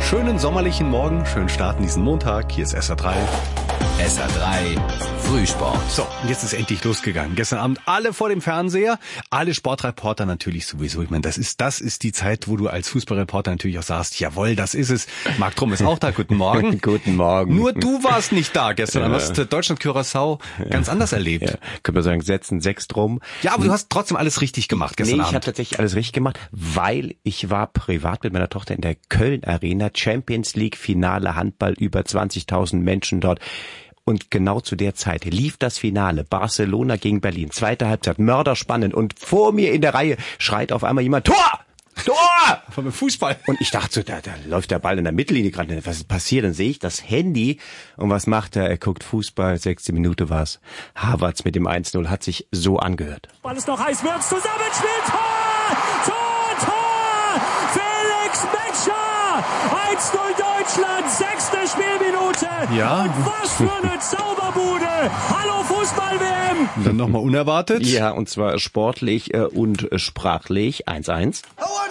schönen sommerlichen Morgen, schönen Start in diesen Montag. Hier ist SR3. SR3 Frühsport. So, und jetzt ist endlich losgegangen. Gestern Abend alle vor dem Fernseher, alle Sportreporter natürlich sowieso. Ich meine, das ist die Zeit, wo du als Fußballreporter natürlich auch sagst, jawohl, das ist es. Marc Trumm ist auch da, guten Morgen. Guten Morgen. Nur du warst nicht da gestern Abend. Du hast Deutschland-Curaçao ganz anders erlebt. Ja, können wir sagen, setzen 6 drum. Ja, aber du hast trotzdem alles richtig gemacht gestern Abend. Ich habe tatsächlich alles richtig gemacht, weil ich war privat mit meiner Tochter in der Köln Arena, Champions League Finale Handball, über 20.000 Menschen dort. Und genau zu der Zeit lief das Finale Barcelona gegen Berlin. Zweite Halbzeit, mörderspannend. Und vor mir in der Reihe schreit auf einmal jemand, Tor! Tor! Vom Fußball. Und ich dachte so, da läuft der Ball in der Mittellinie gerade. Was ist passiert? Dann sehe ich das Handy. Und was macht er? Er guckt Fußball, 16 Minute war's. Havertz mit dem 1-0 hat sich so angehört. Ball ist noch heiß, Wirtz zusammenspielt, Tor! Tor, Tor! Felix Metscher! 1-0 Deutschland, 6. Spielminute. Ja. Und was für eine Zauberbude. Hallo Fußball-WM. Und dann nochmal unerwartet. Ja, und zwar sportlich und sprachlich. 1-1.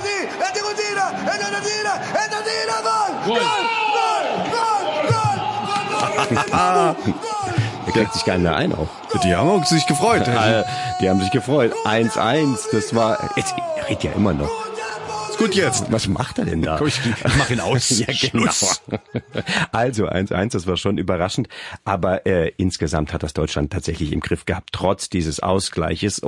Da kriegt sich keiner ein auch. Die haben sich gefreut. Die haben sich gefreut. 1-1, das war... Jetzt, er redet ja immer noch. Gut jetzt. Was macht er denn da? Komm, ich mach ihn aus. Ja, genau. Also 1-1, das war schon überraschend. Aber insgesamt hat das Deutschland tatsächlich im Griff gehabt, trotz dieses Ausgleiches.